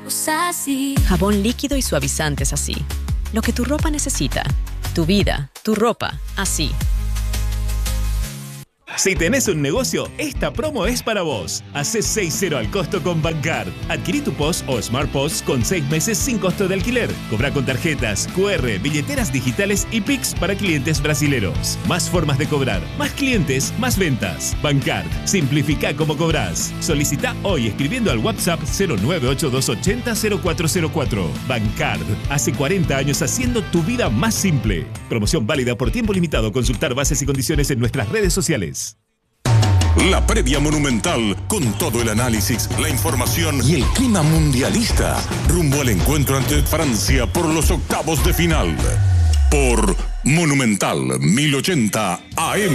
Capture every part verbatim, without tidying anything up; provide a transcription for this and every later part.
Usa así. Jabón líquido y suavizantes así. Lo que tu ropa necesita. Tu vida, tu ropa, así. Si tenés un negocio, esta promo es para vos. Hacé seis cero al costo con Bancard. Adquirí tu P O S o Smart P O S con seis meses sin costo de alquiler. Cobra con tarjetas, Q R, billeteras digitales y Pix para clientes brasileros. Más formas de cobrar, más clientes, más ventas. Bancard. Simplifica cómo cobrás. Solicita hoy escribiendo al WhatsApp cero nueve ocho dos ocho cero cero cuatro cero cuatro. Bancard. Hace cuarenta años haciendo tu vida más simple. Promoción válida por tiempo limitado. Consultar bases y condiciones en nuestras redes sociales. La previa Monumental, con todo el análisis, la información y el clima mundialista, rumbo al encuentro ante Francia por los octavos de final. Por Monumental mil ochenta A M.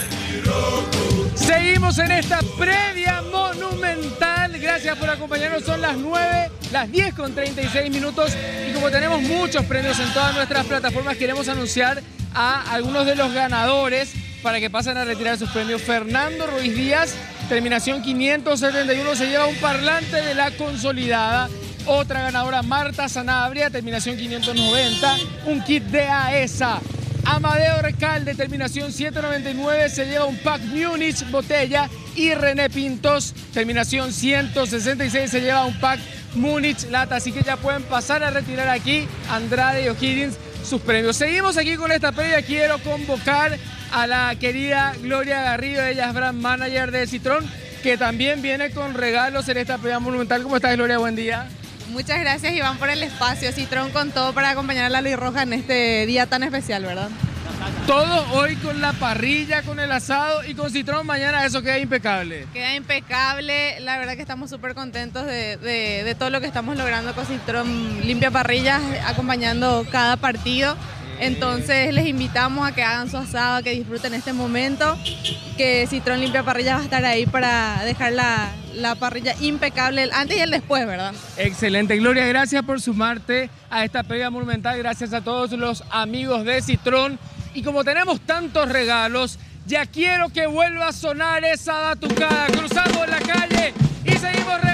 Seguimos en esta previa Monumental. Gracias por acompañarnos. Son las nueve, las diez con treinta y seis minutos. Y como tenemos muchos premios en todas nuestras plataformas, queremos anunciar a algunos de los ganadores para que pasen a retirar sus premios. Fernando Ruiz Díaz, terminación quinientos setenta y uno, se lleva un parlante de la consolidada. Otra ganadora, Marta Sanabria, terminación quinientos noventa, un kit de AESA. Amadeo Recalde, terminación setecientos noventa y nueve, se lleva un pack Múnich botella. Y René Pintos, terminación ciento sesenta y seis, se lleva un pack Múnich lata. Así que ya pueden pasar a retirar aquí, Andrade y O'Higgins, sus premios. Seguimos aquí con esta previa. Quiero convocar a la querida Gloria Garrido, ella es brand manager de Citroën, que también viene con regalos en esta previa Monumental. ¿Cómo estás, Gloria? Buen día. Muchas gracias, Iván, por el espacio. Citroën con todo para acompañar a la Luz Roja en este día tan especial, ¿verdad? Todo hoy con la parrilla, con el asado y con Citroën mañana, eso queda impecable. Queda impecable, la verdad que estamos súper contentos de, de, de todo lo que estamos logrando con Citroën Limpia Parrillas, acompañando cada partido. Entonces les invitamos a que hagan su asado, a que disfruten este momento, que Citroën Limpia Parrillas va a estar ahí para dejar la, la parrilla impecable, el antes y el después, ¿verdad? Excelente, Gloria, gracias por sumarte a esta previa Monumental, gracias a todos los amigos de Citroën. Y como tenemos tantos regalos, ya quiero que vuelva a sonar esa batucada. Cruzamos la calle y seguimos regalando.